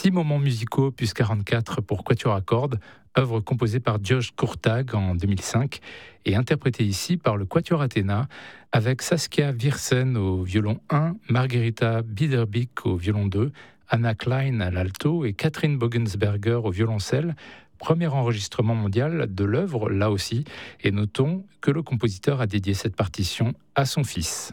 6 moments musicaux plus 44 pour quatuor à cordes, œuvre composée par Georges Kurtág en 2005 et interprétée ici par le quatuor Athéna avec Saskia Viersen au violon 1, Margarita Biederbick au violon 2, Anna Klein à l'alto et Catherine Bogensberger au violoncelle. Premier enregistrement mondial de l'œuvre, là aussi, et notons que le compositeur a dédié cette partition à son fils.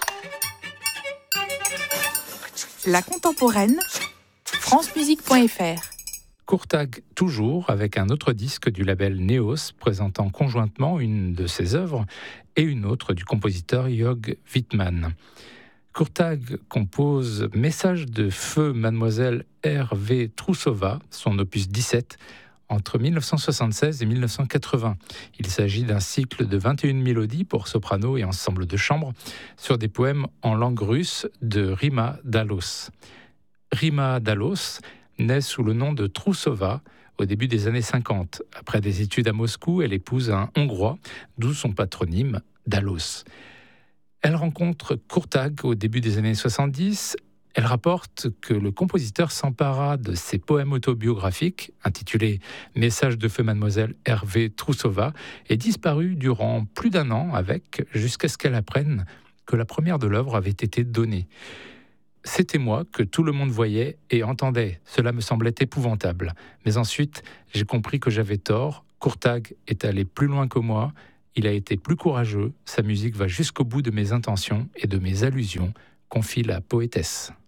La contemporaine, francemusique.fr. Kurtág toujours avec un autre disque du label Neos présentant conjointement une de ses œuvres et une autre du compositeur Jörg Wittmann. Kurtág compose Message de feu Mademoiselle Hervé Troussova, son opus 17, entre 1976 et 1980. Il s'agit d'un cycle de 21 mélodies pour soprano et ensemble de chambre sur des poèmes en langue russe de Rima Dalos. Rima Dalos naît sous le nom de Troussova au début des années 50. Après des études à Moscou, elle épouse un Hongrois, d'où son patronyme Dalos. Elle rencontre Kurtág au début des années 70. Elle rapporte que le compositeur s'empara de ses poèmes autobiographiques, intitulés « Message de feu Mademoiselle Hervé Troussova », et disparut durant plus d'un an jusqu'à ce qu'elle apprenne que la première de l'œuvre avait été donnée. C'était moi que tout le monde voyait et entendait. Cela me semblait épouvantable. Mais ensuite, j'ai compris que j'avais tort. Kurtág est allé plus loin que moi. Il a été plus courageux. Sa musique va jusqu'au bout de mes intentions et de mes allusions, confie la poétesse.